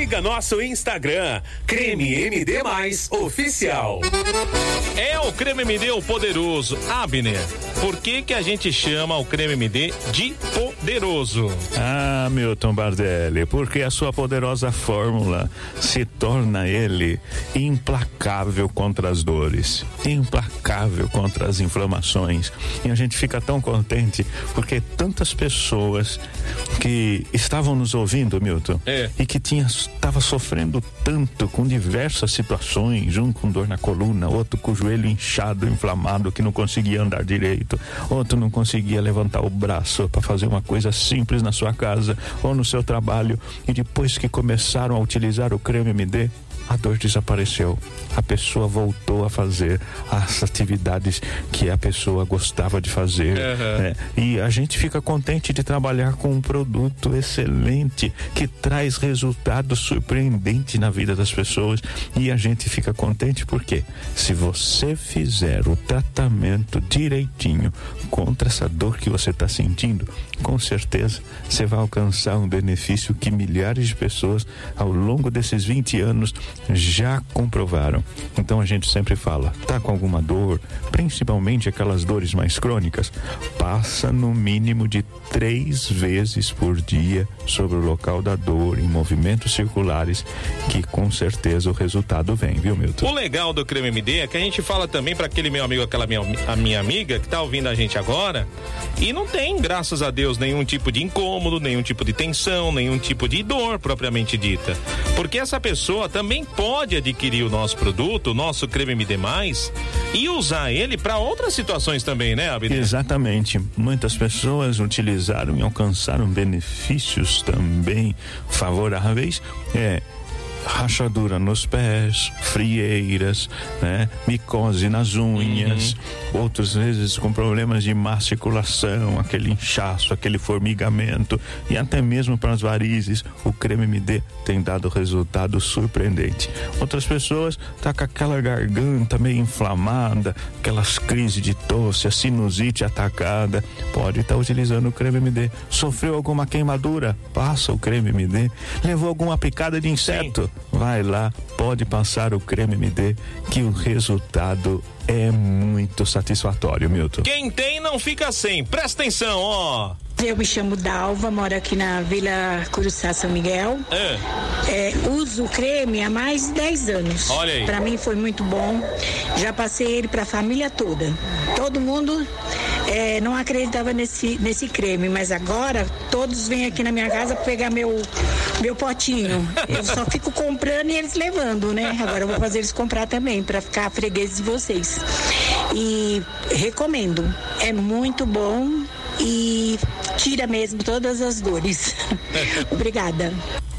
Siga nosso Instagram, Creme MD Mais Oficial. É o Creme MD o poderoso. Abner, por que a gente chama o Creme MD de poderoso? Ah, Milton Bardelli, porque a sua poderosa fórmula se torna ele implacável contra as dores, implacável contra as inflamações. E a gente fica tão contente porque tantas pessoas que estavam nos ouvindo, Milton, e que estava sofrendo tanto com diversas situações, um com dor na coluna, outro com o joelho inchado, inflamado, que não conseguia andar direito, outro não conseguia levantar o braço para fazer uma coisa simples na sua casa ou no seu trabalho, e depois que começaram a utilizar o Creme MD, a dor desapareceu. A pessoa voltou a fazer as atividades que a pessoa gostava de fazer. E a gente fica contente de trabalhar com um produto excelente que traz resultados surpreendentes na vida das pessoas. E a gente fica contente porque se você fizer o tratamento direitinho contra essa dor que você está sentindo, com certeza você vai alcançar um benefício que milhares de pessoas ao longo desses 20 anos já comprovaram. Então a gente sempre fala, tá com alguma dor, principalmente aquelas dores mais crônicas, passa no mínimo de 3 vezes por dia sobre o local da dor, em movimentos circulares, que com certeza o resultado vem, viu, Milton? O legal do Creme MD é que a gente fala também para aquele meu amigo, a minha amiga que tá ouvindo a gente agora e não tem, graças a Deus, nenhum tipo de incômodo, nenhum tipo de tensão, nenhum tipo de dor propriamente dita, porque essa pessoa também pode adquirir o nosso produto, o nosso Creme MD+, e usar ele para outras situações também, né, Abner? Exatamente. Muitas pessoas utilizaram e alcançaram benefícios também favoráveis. Rachadura nos pés, frieiras, né? Micose nas unhas, outras vezes com problemas de má circulação, aquele inchaço, aquele formigamento, e até mesmo para as varizes, o Creme MD tem dado resultado surpreendente. Outras pessoas tá com aquela garganta meio inflamada, aquelas crises de tosse, a sinusite atacada, pode estar utilizando o Creme MD. Sofreu alguma queimadura? Passa o Creme MD. Levou alguma picada de inseto? Vai lá, pode passar o Creme MD, que o resultado é muito satisfatório, Milton. Quem tem não fica sem. Presta atenção, ó. Eu me chamo Dalva, moro aqui na Vila Curuçá, São Miguel. Uso o creme há mais de 10 anos. Olha aí. Pra mim foi muito bom. Já passei ele pra família toda. Todo mundo não acreditava nesse creme, mas agora todos vêm aqui na minha casa pegar meu potinho. Eu só fico comprando e eles levando, né? Agora eu vou fazer eles comprar também, pra ficar fregueses de vocês. E recomendo. É muito bom e tira mesmo todas as dores. Obrigada.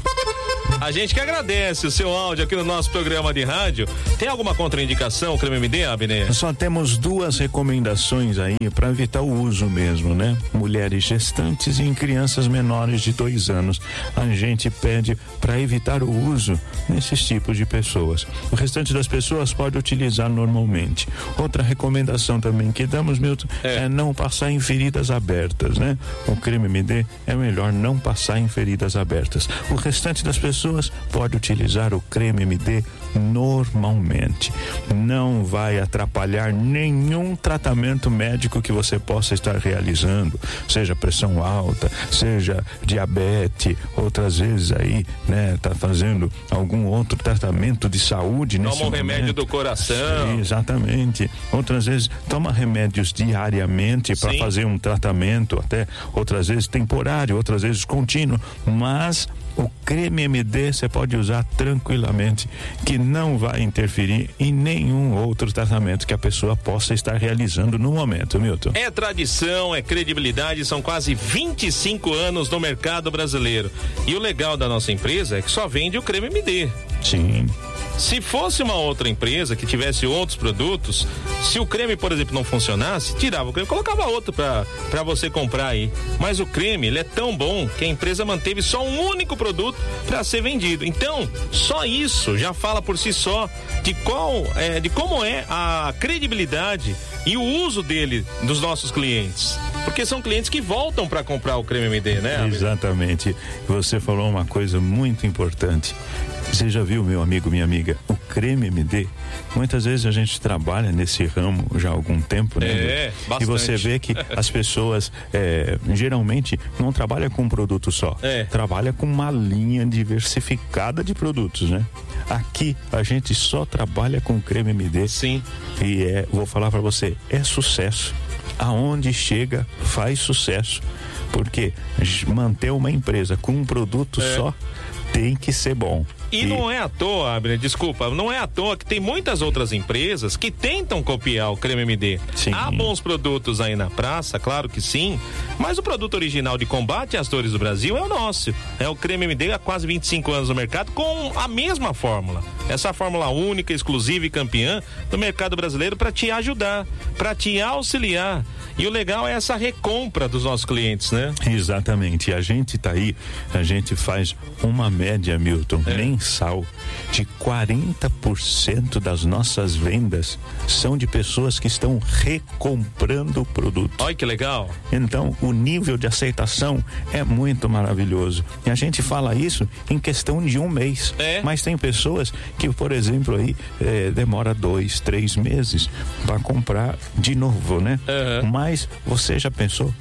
A gente que agradece o seu áudio aqui no nosso programa de rádio. Tem alguma contraindicação, Creme MD, Abner? Só temos 2 recomendações aí para evitar o uso mesmo, né? Mulheres gestantes e em crianças menores de 2 anos. A gente pede para evitar o uso nesses tipos de pessoas. O restante das pessoas pode utilizar normalmente. Outra recomendação também que damos, Milton, é não passar em feridas abertas, né? O Creme MD é melhor não passar em feridas abertas. O restante das pessoas pode utilizar o Creme MD normalmente. Não vai atrapalhar nenhum tratamento médico que você possa estar realizando, seja pressão alta, seja diabetes, outras vezes aí, né, tá fazendo algum outro tratamento de saúde nesse momento. Toma um remédio do coração. Sim, exatamente. Outras vezes toma remédios diariamente para fazer um tratamento, até outras vezes temporário, outras vezes contínuo, mas o Creme MD você pode usar tranquilamente, que não vai interferir em nenhum outro tratamento que a pessoa possa estar realizando no momento, Milton. É tradição, é credibilidade, são quase 25 anos no mercado brasileiro. E o legal da nossa empresa é que só vende o Creme MD. Sim. Se fosse uma outra empresa que tivesse outros produtos, se o creme, por exemplo, não funcionasse, tirava o creme, colocava outro pra você comprar aí. Mas o creme, ele é tão bom que a empresa manteve só um único produto para ser vendido. Então, só isso já fala por si só de como é a credibilidade e o uso dele dos nossos clientes. porque são clientes que voltam para comprar o creme MD, né? Exatamente. Você falou uma coisa muito importante. Você já viu, meu amigo, minha amiga, o creme MD? Muitas vezes a gente trabalha nesse ramo já há algum tempo, né? Bastante. E você vê que as pessoas geralmente não trabalham com um produto só. Trabalha com uma linha diversificada de produtos, né? Aqui a gente só trabalha com creme MD. Sim. E vou falar para você, é sucesso. Aonde chega, faz sucesso. Porque manter uma empresa com um produto só tem que ser bom. E não é à toa, Abner, desculpa, não é à toa que tem muitas outras empresas que tentam copiar o creme MD. Sim. Há bons produtos aí na praça, claro que sim, mas o produto original de combate às dores do Brasil é o nosso. É o creme MD há quase 25 anos no mercado com a mesma fórmula. Essa fórmula única, exclusiva e campeã do mercado brasileiro para te ajudar, para te auxiliar. E o legal é essa recompra dos nossos clientes, né? Exatamente. A gente tá aí, a gente faz uma média, Milton, mensal de 40% das nossas vendas são de pessoas que estão recomprando o produto. Olha que legal. Então, o nível de aceitação é muito maravilhoso. E a gente fala isso em questão de um mês. Mas tem pessoas que, por exemplo, aí demora 2, 3 meses para comprar de novo, né? Mas você já pensou?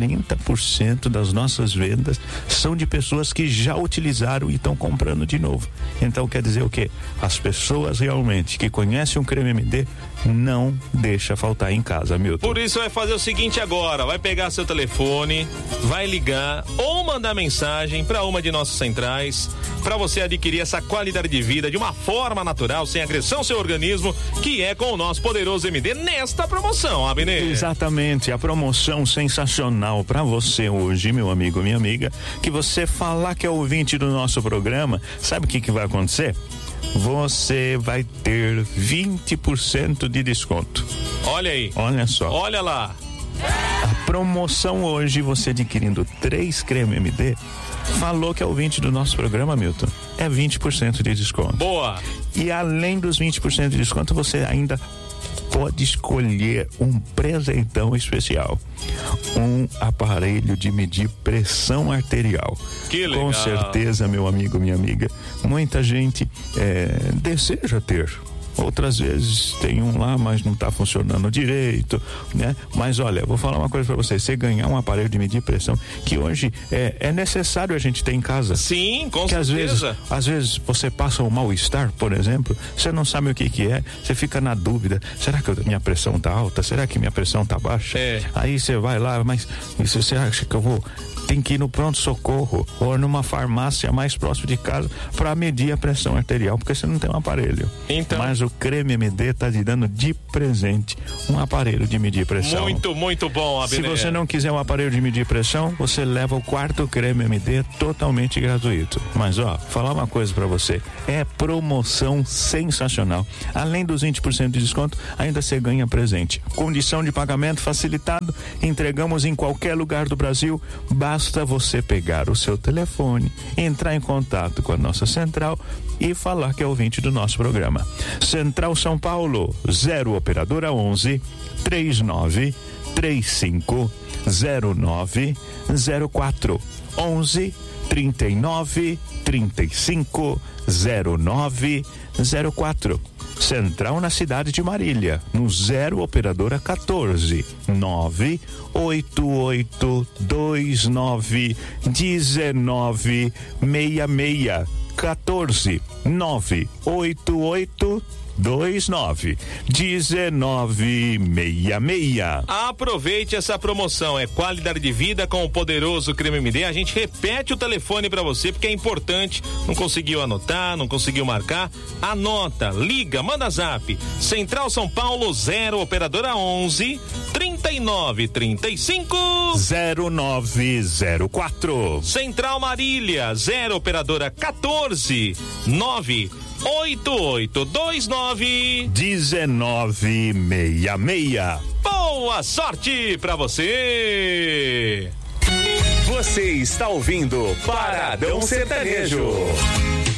40% das nossas vendas são de pessoas que já utilizaram e estão comprando de novo. Então quer dizer o quê? As pessoas realmente que conhecem o creme MD não deixa faltar em casa, Milton. Por isso vai fazer o seguinte agora, vai pegar seu telefone, vai ligar ou mandar mensagem para uma de nossas centrais para você adquirir essa qualidade de vida de uma forma natural, sem agressão ao seu organismo, que é com o nosso poderoso MD nesta promoção, Abner. Exatamente, a promoção sensacional para você hoje, meu amigo, minha amiga, que você falar que é ouvinte do nosso programa, sabe o que vai acontecer? Você vai ter 20% de desconto. Olha aí. Olha só. Olha lá. A promoção hoje, você adquirindo 3 creme MD, falou que é ouvinte do nosso programa, Milton, é 20% de desconto. Boa. E além dos 20% de desconto, você ainda pode escolher um presentão especial, um aparelho de medir pressão arterial. Que legal. Com certeza, meu amigo, minha amiga, muita gente deseja ter. Outras vezes tem um lá, mas não está funcionando direito, né? Mas olha, vou falar uma coisa para você ganhar um aparelho de medir pressão, que hoje é necessário a gente ter em casa. Sim, com que certeza. Às vezes você passa um mal-estar, por exemplo, você não sabe o que é, você fica na dúvida, será que minha pressão tá alta? Será que minha pressão tá baixa? Aí você vai lá, mas você acha que tem que ir no pronto-socorro ou numa farmácia mais próxima de casa para medir a pressão arterial, porque você não tem um aparelho. Então, mas o creme MD tá te dando de presente um aparelho de medir pressão. Muito, muito bom, Abner. Se você não quiser um aparelho de medir pressão, você leva o 4º creme MD totalmente gratuito. Mas falar uma coisa para você, é promoção sensacional. Além dos 20% de desconto, ainda você ganha presente. Condição de pagamento facilitado, entregamos em qualquer lugar do Brasil. Basta você pegar o seu telefone, entrar em contato com a nossa central e falar que é ouvinte do nosso programa. Central São Paulo, 0 operadora 11 39 35 09 04 11 39 35 09 04. Central na cidade de Marília, no 0 operadora 14 988 29 19 66 14 988 29 1966. Aproveite essa promoção, é qualidade de vida com o poderoso creme MD. A gente repete o telefone para você porque é importante. Não conseguiu anotar, não conseguiu marcar? Anota, liga, manda zap. Central São Paulo 0 operadora 11 39 35 0904. Central Marília 0 operadora 14 9 8829 1966. Boa sorte pra você! Você está ouvindo Paradão Sertanejo.